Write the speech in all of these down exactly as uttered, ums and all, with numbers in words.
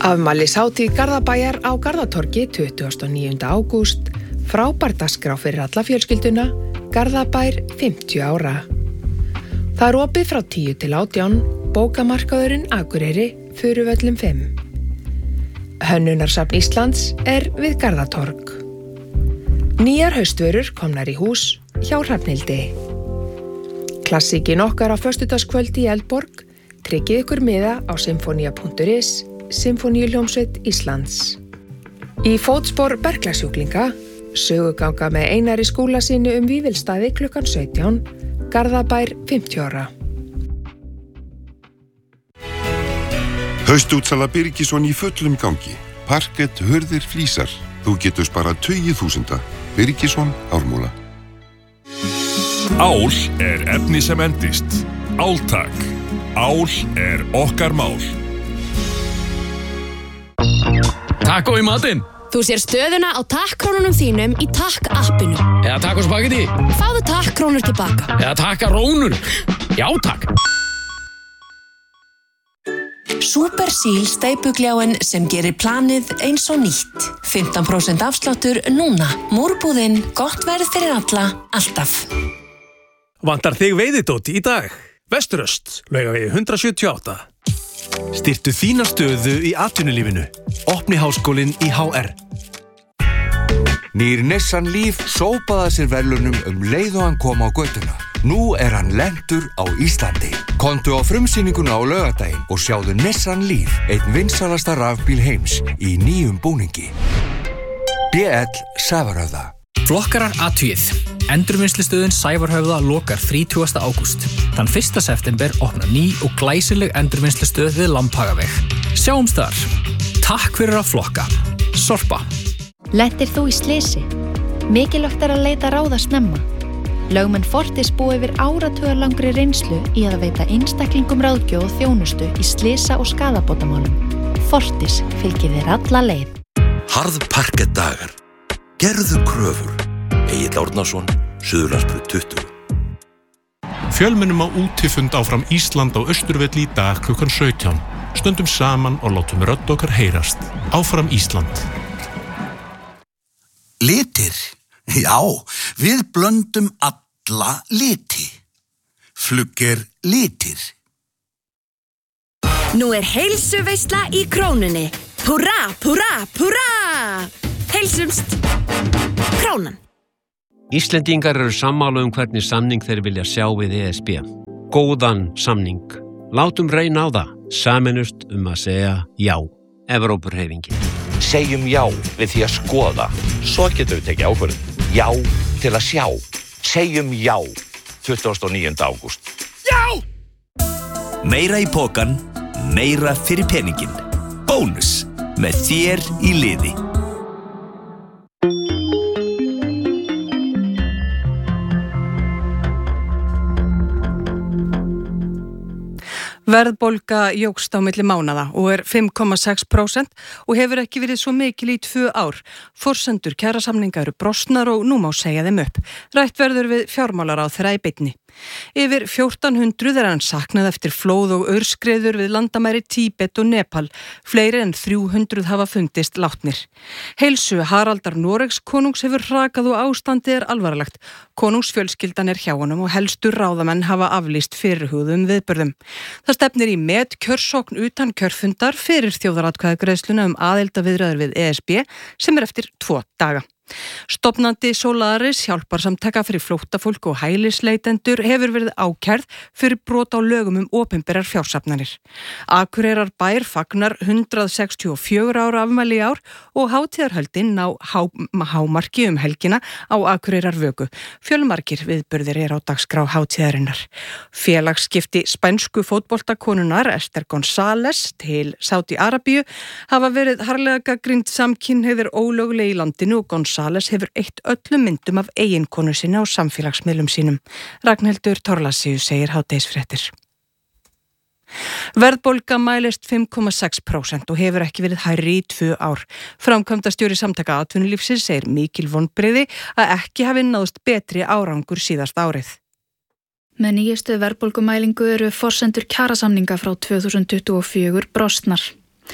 Afmælishátíð Garðabæjar á Garðatorgi tuttugasta og níunda ágúst, frábær dagskrá fyrir alla fjölskylduna, Garðabær fimmtíu ára. Það er opið frá tíu til átján, bókamarkaðurinn Akureyri, Furuvöllum fimm. Hönnunarsafn Íslands er við Garðatorg. Nýjar haustvörur komnar í hús hjá Hrafnhildi. Klassíkin okkar á föstudagskvöldi í Eldborg, tryggið ykkur miða á symfonia punktur is, Symfoníuhljómsveit Íslands. Í fótspor berklasjúklinga, söguganga með Einari Skúlasyni um Vífilsstaði klukkan sautján, Garðabær fimmtíu ára. Haustútsala Birgisson í fullum gangi. Parkett, hurðir, flísar. Þú getur sparað tugi þúsunda. Birgisson, Ármúla. Ál er efni sem endist. Áltak. Ál er okkar mál. Taco í matinn. Þú sér stöðuna á takkrónunum þínum í takk-appinu. Eða taco spagetti. Fáðu takkrónur tilbaka. Eða takkarónur. Já, takk. Supersíl steypugljáin sem gerir planið eins og nýtt. fimmtán prósent afsláttur núna. Múrbúðinn, gott verð fyrir alla, alltaf. Vantar þig veiðidót í dag? Vesturöst, Laugavegi hundrað sjötíu og átta. Styrtu þína stöðu í atvinnulífinu. Opni háskólinn í H R. Nýr Nissan Leaf sópaði sér verðlaunum um leið og hann kom á götuna. Nú er hann lentur á Íslandi. Komdu á frumsýninguna á laugardaginn og sjáðu Nissan Leaf, einn vinsalasta rafbíl heims í nýjum búningi. B L Sævarhöfða. Flokkarar athugið. Endurvinnslustöðin Sævarhöfða lokar þrítugasta ágúst. Þann fyrsta september opnar ný og glæsileg endurvinnslustöð við Lambhagaveg. Sjáumst þar. Takk fyrir að flokka. Sorpa. Lentir þú í slysi? Mikilvægt er að leita ráða snemma. Lögmenn Fortis búa yfir áratugarlangri reynslu í að veita einstaklingum ráðgjöf og þjónustu í slysa- og skaðabótamálum. Fortis fylgir þér alla leið. Harðparkettdagar. Gerðu kröfur. Egill Árnason, Suðurlandsbraut tuttugu. Fjölmennum á útifund áfram Ísland á Austurvelli í dag klukkan sautján. Stöndum saman og látum rödd okkar heyrast. Áfram Ísland. Litir? Já, við blöndum alla liti. Flugger litir. Nú er heilsuveisla í Krónunni. Púrra, púrra, púrra! Heilsumst. Krónan. Íslendingar eru sammála um hvernig samning þeir vilja sjá við E S B. Góðan samning. Látum reyna á það. Sameinust um að segja já. Evrópuhreyfingin. Segjum já við því að skoða. Svo getum við tekið ákvörðun. Já til að sjá. Segjum já. tuttugasta og níunda ágúst. Já! Meira í pokan, meira fyrir peningin. Bónus. Með þér í liði. Verðbólga jókst á milli mánaða og er fimm komma sex prósent og hefur ekki verið svo mikil í tvö ár. Forsendur kjarasamninga eru brostnar og nú má segja þeim upp. Rætt verður við fjármálaráðherra í beinni. Yfir fjórtán hundruð er hann saknað eftir flóð og aurskriður við landamæri Tíbet og Nepal. Fleiri en þrjú hundruð hafa fundist látnir. Heilsu Haraldar Noregs konungs hefur hrakað og ástandið er alvarlegt. Konungsfjölskyldan er hjá honum og helstu ráðamenn hafa aflýst fyrirhugðum viðburðum. Það stefnir í met kjörsókn utan kjörfundar fyrir þjóðaratkvæðagreiðsluna um aðildarviðræður við E S B sem er eftir tvo daga. Stofnandi Solaris hjálparsamtaka fyrir flóttafólk og hælisleitendur hefur verið ákærð fyrir brot á lögum um opinberar fjársafnanir. Akureyrar bær fagnar hundrað sextíu og fjögurra ára afmæli í ár og hátíðarhöldin ná há, hámarki um helgina á Akureyrar vöku. Fjölmargir viðburðir er á dagskrá hátíðarinnar. Félagsskipti spænsku fótboltakonunar Esther González til Sádi Arabíu hafa verið harðlega gagnrýnd samkynhneigðir ólögleg í landinu og González hefur eitt öllum myndum af eiginkonu sinna á samfélagsmiðlum sínum. Ragnhildur Thorlacius segir hádegisfréttir. Verðbólga mælist fimm komma sex prósent og hefur ekki verið hærri í tvö ár. Framkvæmdastjóri Samtaka atvinnulífsins segir mikil vonbrigði að ekki hafi náðst betri árangur síðast árið. Með nýjustu verðbólgumælingu eru forsendur kjarasamninga frá tvö þúsund tuttugu og fjögur brostnar.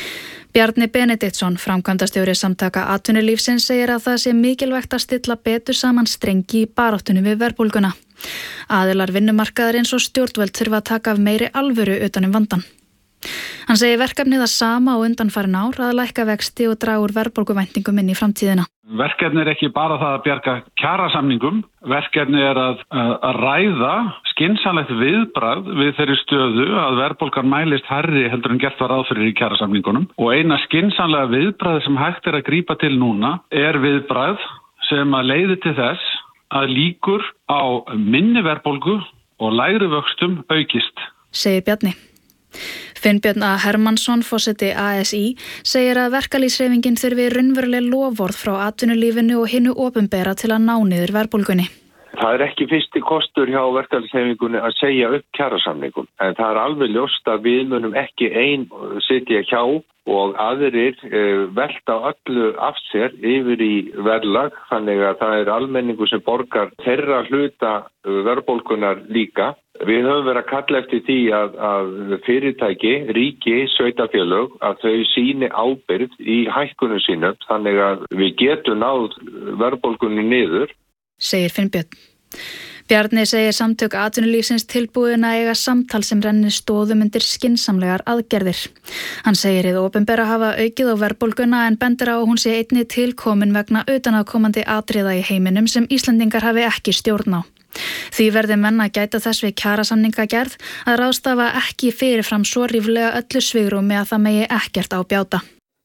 Bjarni Benediktsson, framkvæmdastjóri Samtaka atvinnulífsins, segir að það sé mikilvægt að stilla betur saman strengi í baráttunni við verðbólguna. Aðilar vinnumarkaðarins og stjórnvöld þurfa að taka af meiri alvöru utan um vandann. Hann segir verkefnið það sama á undanfarin ár að lækka vexti og draga úr verðbólguvæntingum inn í framtíðina. Verkefni er ekki bara það að bjarga kjarasamningum, verkefni er að, að ræða skynsamlegt viðbragð við þeirri stöðu að verðbólgan mælist hærri heldur en gert var ráð fyrir í kjarasamningunum og eina skynsamlega viðbragð sem hægt er að grípa til núna er viðbragð sem að leiði til þess að líkur á minni verðbólgu og lægri vöxtum aukist. Segir Bjarni. Finnbjörn A. Hermannsson, forseti A S í, segir að verkalýðshreyfingin þurfi raunveruleg loforð frá atvinnulífinu og hinu opinbera til að ná niður verðbólgunni. Það er ekki fyrsti kostur hjá verkalýðshreyfingunni að segja upp kjarasamningum, en það er alveg ljóst að við munum ekki ein sitja hjá og aðrir uh, velta öllu af sér yfir í verðlag, þannig að það er almenningu sem borgar þeirra hluta verðbólgunar líka. Við höfum verið að kalla eftir því að, að fyrirtæki, ríki, sveitarfélög, að þau sýni ábyrgð í hækkunum sínum, þannig að við getum náð verðbólgunni niður. Segir Finnbjörn. Bjarni segir Samtök atvinnulífsins tilbúin að eiga samtal sem rennir stoðum undir skynsamlegar aðgerðir. Hann segir hið opinbera hafa aukið á verðbólguna en bendir á að hún sé einnig tilkomin vegna utanaðkomandi atriða í heiminum sem Íslendingar hafi ekki stjórn á. Því verði menn að gæta þess við kjarasamningagerð að ráðstafa ekki fyrirfram svo ríflega öllu svigrúmi að það megi ekkert á bjáta.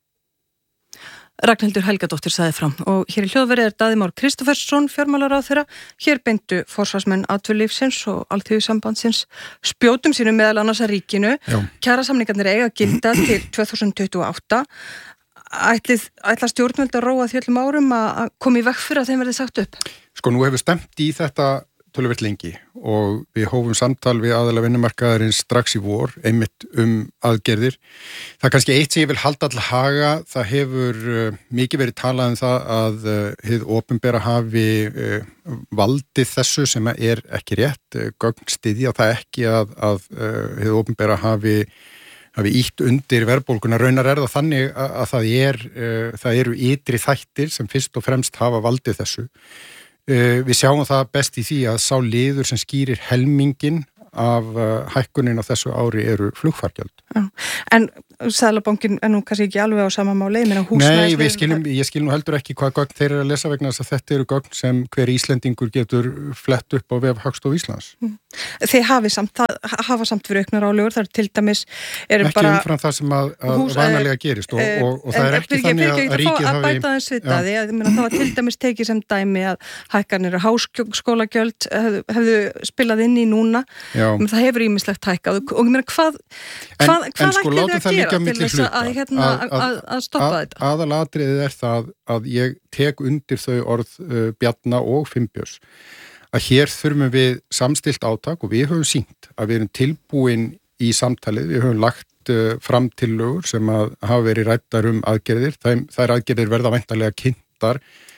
Ragnhildur Helgadóttir sagði frá og hér í hljóðveri er Daði Már Kristófersson, fjármálaráðherra. Hér beindu forsvarsmenn atvinnulífsins og Alþýðusambandsins spjótum sínum meðal annars að ríkinu. Já. Kjarasamningarnir eiga að gilda til tvö þúsund tuttugu og átta. Ætlið, ætla stjórnvöld að róa því öllum árum að koma í veg fyrir að þeim verði sagt upp? Sko, nú hefur stemt í þetta töluvert lengi og við hófum samtal við aðila vinnumarkaðarins strax í vor, einmitt um aðgerðir. Það er kannski eitt sem ég vil halda all haga, það hefur uh, mikið verið talað um það að uh, hið opinbera hafi uh, valdið þessu sem er ekki rétt, uh, gögn styðja það ekki að, að uh, hið opinbera hafi hafi ítt undir verðbólguna. Raunar er það þannig að, að það, er, uh, það eru ytri þættir sem fyrst og fremst hafa valdið þessu. Uh, við sjáum það best í því að sá liður sem skýrir helmingin af uh, hækkunin á þessu ári eru flugfargjöld. Já. En Seðlabankinn er nú kannski ekki alveg á sama máli, meina húsnæðisliður. Nei, við skilum, ég skil nú heldur ekki hvað gögn þeir eru að lesa vegna þess að þetta eru gögn sem hver Íslendingur getur flett upp á vef Hagstofu Íslands. Mm. Þeir hafi samt, það, hafa samt fyrir auknar álögur, það er til dæmis er ekki bara umfram það sem að, að hús, vanalega gerist og, og, og það er ekki en, þannig að, að ríkið hafi... Að bæta þess við það, ég meina það var til dæmis tekið sem dæmi að hækkanir og háskólagjöld hefðu, hefðu spilað inn í núna, það hefur ýmislegt hækkað og ég meina hvað, hvað, en, hvað ætlið þið að gera til þess að, hérna, að, að, að stoppa að, þetta? Aðalatriðið er það að ég tek undir þau orð uh, Bjarna og Finnbjörns að hér þurfum við samstillt átak og við höfum sýnt að við erum tilbúin í samtalið, við höfum lagt uh, fram tillögur sem að hafa verið ræddar um aðgerðir, Þeim, þær aðgerðir verða væntanlega kynntar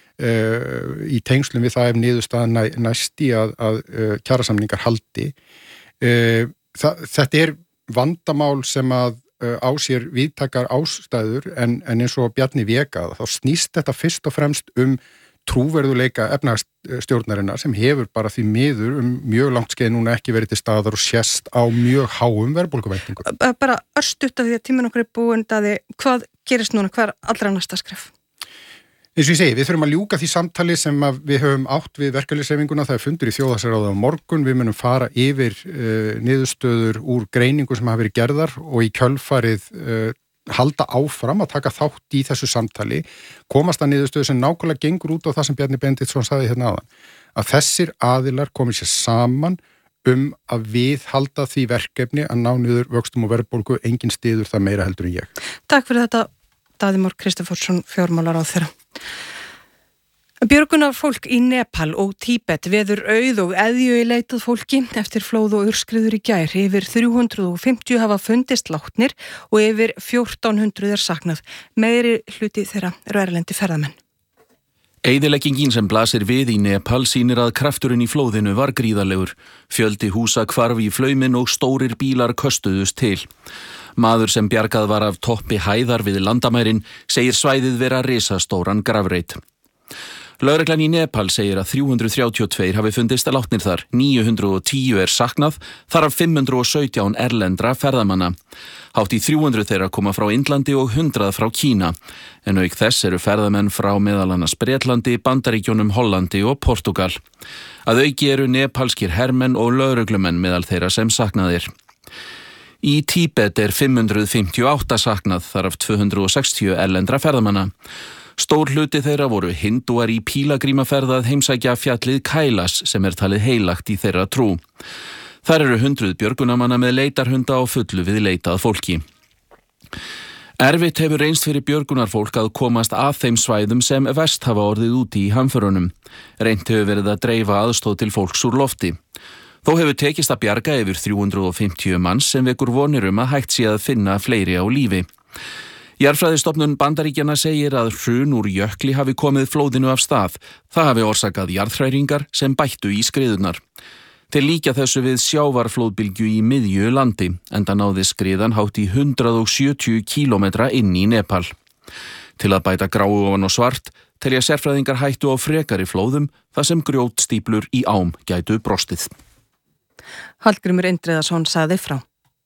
uh, í tengslum við það ef niðurstaðan næ, næsti að, að uh, kjarasamningar haldi. Uh, það, þetta er vandamál sem að á sér víðtakar ástæður en, en eins og Bjarni vekað, þá snýst þetta fyrst og fremst um trúverðuleika efnahagsstjórnarinnar sem hefur bara því miður um mjög langt skeið núna ekki verið til staðar og sést á mjög háum verðbólguvæntingum. Bara örstutt af því að tíminn okkur er búin, Daði, hvað gerist núna, hvað er allra næsta skref? Eins og ég segi, við þurfum að ljúka því samtali sem við höfum átt við verkalýðshreyfinguna, það er fundur í þjóðhagsráði á morgun, við munum fara yfir uh, niðurstöður úr greiningu sem hafa verið gerðar og í kjölfarið uh, halda áfram að taka þátt í þessu samtali, komast að niðurstöðu sem nákvæmlega gengur út á það sem Bjarni Benediktsson sagði hérna áðan, að þessir aðilar komið sér saman um að við halda því verkefni að ná niður vöxtum og verðbólgu, engin styður það meira heldur en ég. Takk fyrir þetta, Daði Már Kristófersson, fjármálaráðherra. Björgunar fólk í Nepal og Tíbet veður auð og eðju í leitað fólki eftir flóð og urskriður í gær. Yfir þrjú hundruð fimmtíu hafa fundist látnir og yfir fjórtán hundruð er saknað. Meiri hluti þeirra eru erlendi ferðamenn. Eyðileggingin sem blasir við í Nepal sýnir að krafturinn í flóðinu var gríðarlegur. Fjöldi húsa hvarf í flauminn og stórir bílar köstuðust til. Maður sem bjargað var af toppi hæðar við landamærin segir svæðið vera risastóran grafreit. Lögreglan í Nepal segir að þrjú hundruð þrjátíu og tvö hafi fundist látnir þar, níu hundruð og tíu er saknað, þar af fimm hundruð og sautján erlendra ferðamanna. Hátt í þrjú hundruð þeirra koma frá Indlandi og hundrað frá Kína, en auk þess eru ferðamenn frá meðal annars Bretlandi, Bandaríkjunum, Hollandi og Portugal. Að auki eru nepalskir hermenn og lögreglumenn meðal þeirra sem saknaðir. Í Tíbet er fimm hundruð fimmtíu og átta saknað, þar af tvö hundruð og sextíu erlendra ferðamanna. Stór hluti þeirra voru hindúar í pílagrímaferð að heimsækja fjallið Kailas sem er talið heilagt í þeirra trú. Þar eru hundruð björgunarmanna með leitarhunda og fullu við leitað fólki. Erfitt hefur reynst fyrir björgunarfólk að komast að þeim svæðum sem verst hafa orðið úti í hamförunum. Reynt hefur verið að dreifa aðstóð til fólks úr lofti. Þó hefur tekist að bjarga yfir þrjú hundruð og fimmtíu manns sem vekur vonir um að hægt sé að finna fleiri á lífi. Jarðfræðistofnun Bandaríkjanna segir að hrun úr jökli hafi komið flóðinu af stað. Það hafi orsakað jarðhræringar sem bættu í skriðurnar. Þeir líkja þessu við sjávarflóðbylgju í miðju landi, enda náði skriðan hátt í hundrað og sjötíu kílómetra inn í Nepal. Til að bæta gráu ofan og svart, telja sérfræðingar hættu á frekari flóðum, þar sem grjótstíplur í ám gætu brostið. Hallgrímur Indriðason sagði frá.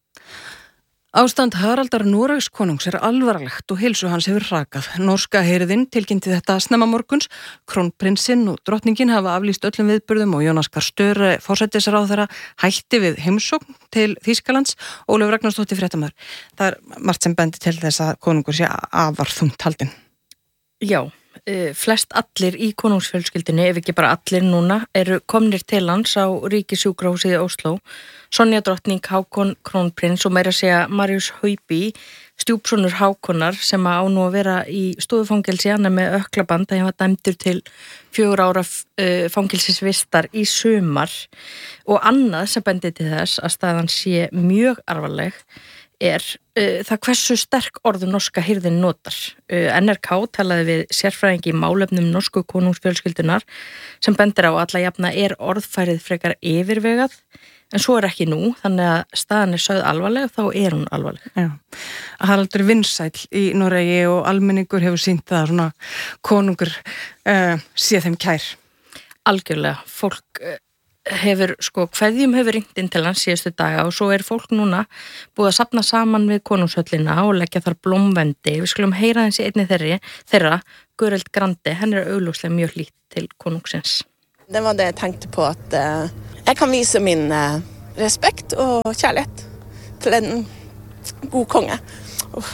Ástand Haraldar Noregskonungs er alvarlegt og heilsu hans hefur hrakað. Norska hirðin tilkynnti þetta snemma morguns. Krónprinsinn og drottningin hafa aflýst öllum viðburðum og Jonas Gahr Støre, forsætisráðherra, hætti við heimsókn til Þýskalands. Ólöf Ragnarsdóttir, fréttamaður. Það er margt sem bendi til þess að konungur sé afar þungt haldinn. Já, flest allir í konungsfjölskyldunni, ef ekki bara allir núna, eru komnir til hans á ríkissjúkrahúsið í Ósló. Sonja drottning, Hákon krónprins og meira að segja Marius Haupi, stjúpsonur Hákonar sem á nú að vera í stofufangelsi, hann er með ökklaband að hann var dæmdur til fjögur ára fangelsisvistar í sumar. Og annað sem bendi til þess að staðan sé mjög alvarleg er uh, það hversu sterk orðu norska hirðin notar. Uh, N R K talaði við sérfræðingi í málefnum norsku konungsfjölskyldunar sem bendir á alla jafna er orðfærið frekar yfirvegað, en svo er ekki nú, þannig að staðan er sögð alvarleg, þá er hún alvarleg. Já, Haraldur vinsæll í Noregi og almenningur hefur sýnt það að svona konungur uh, sé þeim kær. Algjörlega, fólk uh, hefur, sko, kveðjum hefur ringt inn til hans síðustu daga og svo er fólk núna búið að safna saman við konungshöllina og leggja þar blómvendi. Við skulum heyra þessi einni þeirri, þeirra, Gureld Grande, henn er augljóslega mjög hlýtt til konungsins. Det var det jeg tenkte på, at uh, jeg kan vise min uh, respekt og kjærlighet til en god konge. Uh.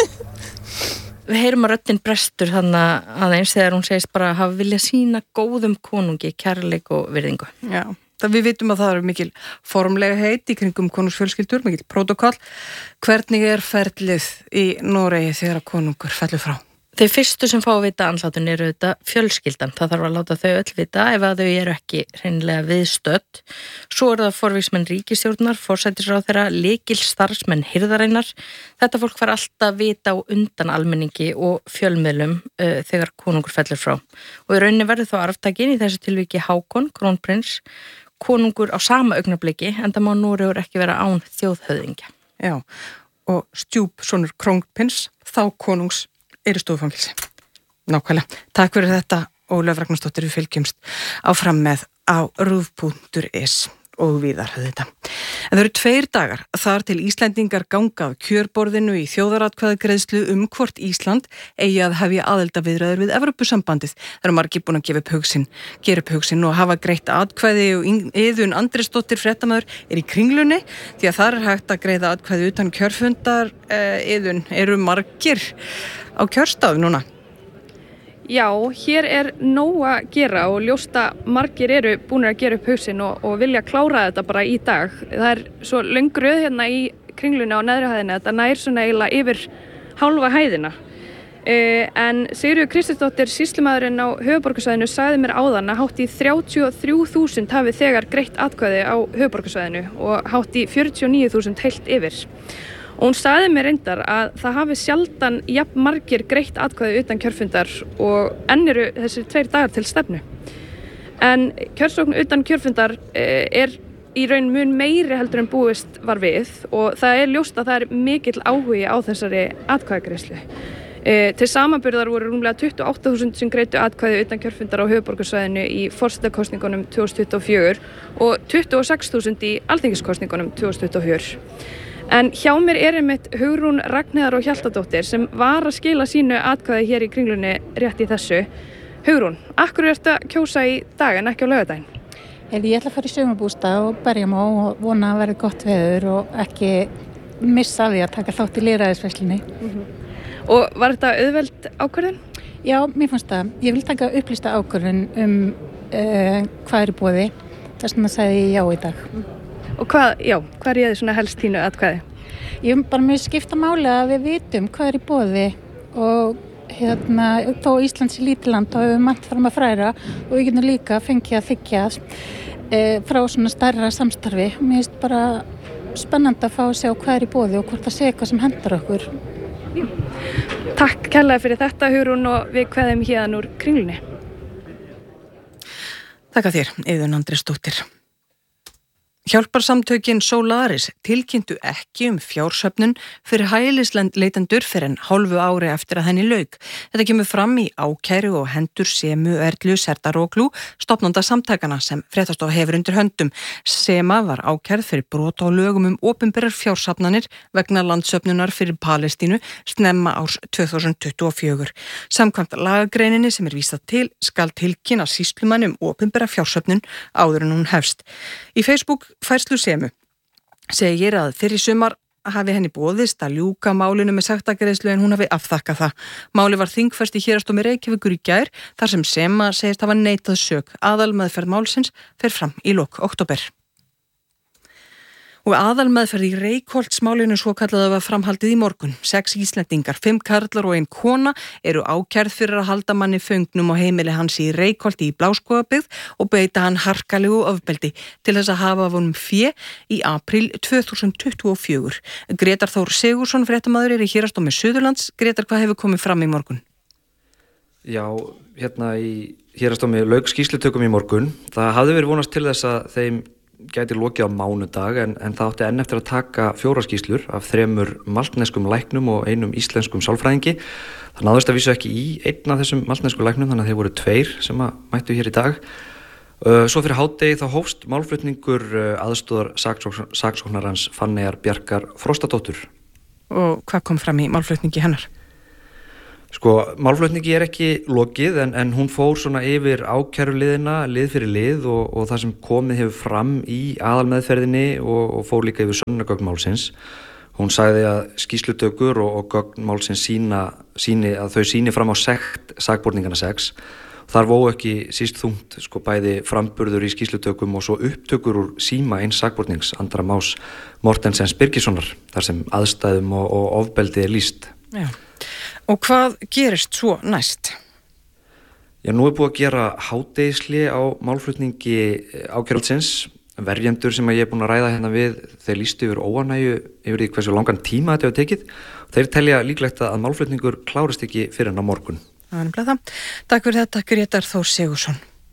Við heyrum að röddin brestur þannig aðeins þegar hún segist bara hafa viljað sína góðum konungi, kærleik og virðingu. Já, það við vitum að það eru mikil formlega heit í kringum konungsfjölskyldur, mikil protokoll. Hvernig er ferlið í Noregi þegar konungur fellur frá? Þau fyrstu sem fá að vita andlátun eru þetta fjölskyldan. Það þarf að láta þau öll vita ef að þau eru ekki hreinlega viðstödd. Svo er það forvísmenn ríkisstjórnar, forsætisráðherra, lykil starfsmenn hirðarinnar. Þetta fólk fær alltaf vita á undan almenningi og fjölmiðlum uh, þegar konungur fellur frá. Og í rauninni verður þá arftakinn í þessu tilviki Hákon, krónprins, konungur á sama augnabliki, en það má Noregur ekki vera án þjóðhöfðingja. Já, og stjúpsonur krónprins, þá konungs eru stofangilsi. Nákvæmlega. Takk fyrir þetta, Ólöf Ragnarsdóttir, við fylgjumst áfram með á ruv punktur is og víðar höfðu þetta. En það eru tveir dagar þar til Íslendingar ganga af kjörborðinu í þjóðaratkvæðagreiðslu um hvort Ísland eigi að hefja aðildarviðræður við Evrópusambandið. Það eru margir búin að gefa upp hugsin, gera upp hugsin og hafa greitt atkvæði og Iðunn Andrésdóttir, fréttamaður, er í Kringlunni því að þar er hægt að greiða atkvæði utan kjörfundar. Iðunn, eru margir á kjörstað núna? Já, hér er nóg að gera og ljósta margir eru búinir að gera upp hausinn og, og vilja klára þetta bara í dag. Það er svo löng röð hérna í Kringlunni á neðri hæðina, þetta nær svona eiginlega yfir hálfa hæðina. Uh, en Sigríður Kristinsdóttir, sýslumaðurinn á höfuðborgarsvæðinu, sagði mér áðan að hátt í þrjátíu og þrjú þúsund hafi þegar greitt atkvæði á höfuðborgarsvæðinu og hátt í fjörutíu og níu þúsund heilt yfir. Og hún sagði mér reyndar að það hafi sjaldan jafn margir greitt atkvæði utan kjörfundar og enn eru þessi tveir dagar til stefnu. En kjörsókn utan kjörfundar er í raun mun meiri heldur en búist var við og það er ljóst að það er mikill áhugi á þessari atkvæðagreiðslu. E, til samanburðar voru rúmlega tuttugu og átta þúsund sem greiddu atkvæði utan kjörfundar á höfuðborgarsvæðinu í forsetakosningunum tvö þúsund tuttugu og fjögur og tuttugu og sex þúsund í alþingiskosningunum tvö þúsund tuttugu og fjögur. En hjá mér er einmitt Hugrún Ragnheiðar og Hjaltadóttir sem var að skila sínu atkvæði hér í Kringlunni rétt í þessu. Hugrún, af hverju ertu að kjósa í dag en ekki á laugardaginn? Ég ætla að fara í sumarbústað og berja mig á og vona að verði gott veður og ekki missa því að taka þátt í lýðræðisveisslunni. Mm-hmm. Og var þetta auðveld ákvörðun? Já, mér fannst það. Ég vil taka upplýsta ákvörðun um uh, hvað er í boði. Þess vegna sagði ég já í dag. Mm. Og hvað, já, hvað er ég svona helst þínu atkvæði? Ég er bara mjög skipta máli að við vitum hvað er í boði og hérna, þó Íslands er lítið land og hefur margt fram að fræra og við getum líka fengið að þykja e, frá svona stærra samstarfi. Mér finnst bara spennandi að fá að sjá hvað er í boði og hvort það sé eitthvað sem hendar okkur. Takk kærlega fyrir þetta, Hugrún, og við kveðum hérna úr Kringlunni. Takk að þér, Iðunn Andrésdóttir. Hjálparsamtökin Solaris tilkynntu ekki um fjársöfnun fyrir hælisleitendur fyrir en hálfu ári eftir að henni lauk. Þetta kemur fram í ákæru og hendur Semu Erlu Serdaróglu, stofnanda samtakana sem fréttastofa hefur undir höndum. Sema var ákærð fyrir brot á lögum um opinberar fjársafnanir vegna landsöfnunar fyrir Palestínu snemma árs tvö þúsund tuttugu og fjögur. Samkvæmt lagagreininni sem er vísað til skal tilkynna sýslumanni um opinbera fjársöfnun áður en hún hefst. Í Facebook færslu Semu segir að fyrir sumar hafi henni boðist að ljúka málinu með sektargreiðslu en hún hafi afþakkað það. Máli var þingfest í Héraðsdómi Reykjavíkur í gær þar sem Sema segist hafa neitað sök. Aðalmeðferð málsins fer fram í lok október. Og aðalmeðferð í Reykholtsmálinu svo kallaða var framhaldið í morgun. Sex Íslendingar, fimm karlar og ein kona eru ákærð fyrir að halda manni föngnum á heimili hans í Reykholti í Bláskógabyggð og beita hann harkalegu ofbeldi til þess að hafa vonum fé í apríl tvö þúsund tuttugu og fjögur. Grétar Þór Sigursson, fréttamaður, er í Héraðsdómi Suðurlands. Grétar, hvað hefur komið fram í morgun? Já, hérna í Héraðsdómi lauk skýrslutökum í morgun. Það hafði verið vonast til þess að þeim gæti lokið á mánudag en, en það átti enn eftir að taka fjórar skýrslur af þremur maltneskum læknum og einum íslenskum sálfræðingi. Það náðist að vísu ekki í einn af þessum maltnesku læknum þannig að þeir voru tveir sem að mættu hér í dag. Svo fyrir hádegi þá hófst málflutningur aðstoðar saksóknarans Fanneyjar Bjarkar Frostadóttur. Og hvað kom fram í málflutningi hennar? Sko, málflutningi er ekki lokið en, en hún fór svona yfir ákæruliðina, lið fyrir lið og, og það sem komið hefur fram í aðalmeðferðinni og, og fór líka yfir sönnunargögnmálsins. Hún sagði að skýrslutökur og, og gögnmálsins sína, síni, að þau síni fram á sekt sakborningana sex. Þar vóu ekki síst þungt sko bæði framburður í skýrslutökum og svo upptökur úr síma eins sakbornings Andra Más Mortensens Birgissonar þar sem aðstæðum og, og ofbeldi er lýst. Já. Og hvað gerist svo næst? Já, nú er búið að gera hádegisli á málflutningi ákærvaldsins. Verjendur sem ég er búin að ræða hérna við, þeir lýstu yfir óánægju yfir því hversu langan tíma þetta hefur tekið. Þeir telja líklegt að málflutningur klárist ekki fyrir en á morgun. Það er nefnilega það. Takk fyrir þetta, Grétar Þór Sigursson.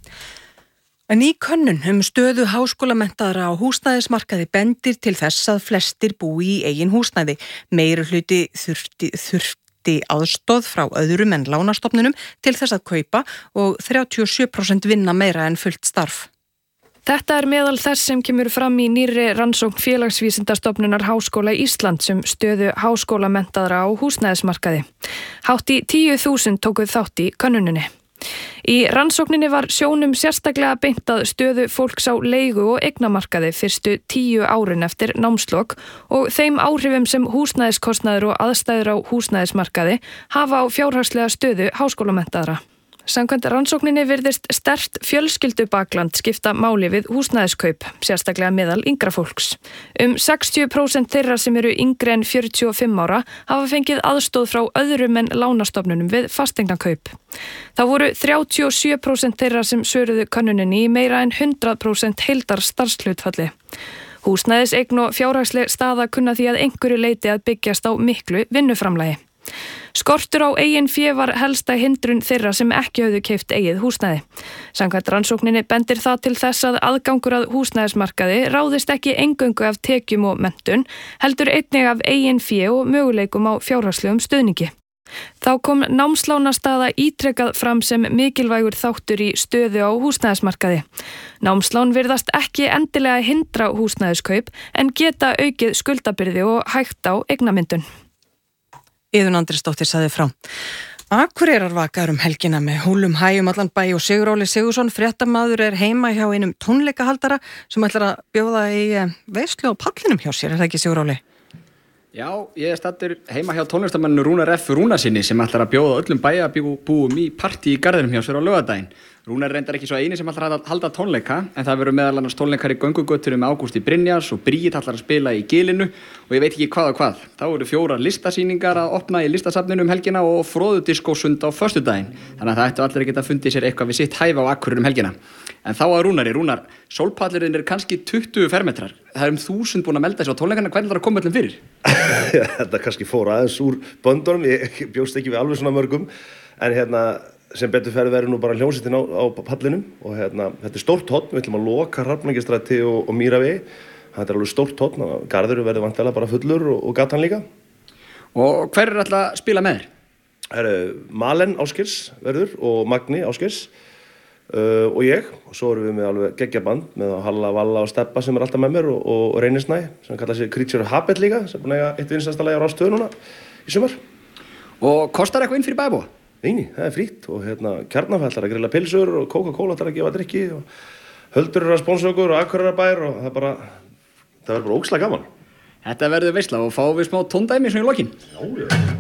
En í könnun um stöðu háskólamenntaðra á húsnæðismarkaði bendir til þess að flestir búi í eigin húsnæði. Meirihluti þurfti, þurfti aðstoð frá öðrum en lánastofnunum til þess að kaupa og þrjátíu og sjö prósent vinna meira en fullt starf. Þetta er meðal þess sem kemur fram í nýrri rannsókn Félagsvísindastofnunar Háskóla Íslands um stöðu háskólamenntaðra á húsnæðismarkaði. Hátt í tíu þúsund tókuð þátt í könnuninni. Í rannsókninni var sjónum sérstaklega beint að stöðu fólks á leigu- og eignamarkaði fyrstu tíu árin eftir námslok og þeim áhrifum sem húsnæðiskostnaður og aðstæður á húsnæðismarkaði hafa á fjárhagslega stöðu háskólamenntaðra. Samkvæmt rannsókninni virðist sterkt fjölskyldubakland skipta máli við húsnæðiskaup, sérstaklega meðal yngra fólks. Um sextíu prósent þeirra sem eru yngri en fjörutíu og fimm ára hafa fengið aðstoð frá öðrum en lánastofnunum við fasteignakaup. Það voru þrjátíu og sjö prósent þeirra sem svöruðu könnuninni í meira en hundrað prósent heildar starfshlutfalli. Húsnæðiseign og fjárhagsleg staða kunna því að einhverju leyti að byggjast á miklu vinnuframlagi. Skortur á eigin fé var helsta hindrun þeirra sem ekki höfðu keypt eigið húsnæði. Samkvæmt rannsókninni bendir það til þess að aðgangur að húsnæðismarkaði ráðist ekki eingöngu af tekjum og menntun, heldur einnig af eigin fé og möguleikum á fjárhagslegum stuðningi. Þá kom námslánastaða ítrekað fram sem mikilvægur þáttur í stöðu á húsnæðismarkaði. Námslán virðast ekki endilega hindra húsnæðiskaup en geta aukið skuldabyrði og hægt á eignamyndun. Iðunn Andrésdóttir sagði frá. Akureyrar vakar um helgina með húlum hæjum allan bæ og Siguróli Sigursson, fréttamaður, er heima hjá einum tónleikahaldara sem ætlar að bjóða í veislu á pallinum hjá sér, er það ekki Siguróli? Já, ég er stattur heima hjá tónlistarmanninu Rúnar F. Rúnarsinni sem ætlar að bjóða öllum bæjarbúum í partí í garðinum hjá sér á laugardaginn. Rúnar er reyndar ekki svo eini sem ætlar að halda tónleika, en það verður meðal annars tónleikar í göngugötunum með Ágústi Brynjars og Bríet ætlar að spila í Gilinu og ég veit ekki hvað og hvað. Þá eru fjórar listasýningar að opna í listasafninu um helgina og fróðudiskósund á föstudaginn. Þannig að það ættu allir að geta fundið sér eitthvað við sitt hæfa á Akureyri um helgina. En þá að Rúnari, Rúnar, sólpallurinn er kannski tuttugu fermetrar. Það er um þúsund búin að melda sig á tónleikana, hvernig það er að koma öllum fyrir? Þetta kannski fór aðeins úr böndunum, ég bjóst ekki við alveg svona mörgum, en hérna sem betur fer verður nú bara hljómsveitin á, á pallinum og hérna, þetta er stórt horn, við ætlum að loka Hrafnagilsstræti og, og Mýravegi, þetta er alveg stórt horn, garðurinn verður vantilega bara fullur og, og gatan líka. Og hver er alltaf að spila með þér? Það eru Malen Ásgeirs verður og Magni Ásgeirs uh, og ég, og svo erum við með alveg geggjaband með Halla, Valla og Steppa sem er alltaf með mér og, og Reynisnæ sem kallar sig Creature Habit líka, sem er búin að eiga eitt vinsælasta lagi á Rás tvö núna í sumar. Og kostar eitthvað inn fyrir bæjarbúa? Neini, það er frítt og hérna Kjarnafell ætlar að grilla pilsur og Coca-Cola ætlar að gefa drykki og Höldur er að spónsa okkur og Akureyrarbær og það er bara, það verður bara ógeðslega gaman. Þetta verður veisla og fáum við smá tóndæmi svona í lokin. Já, já.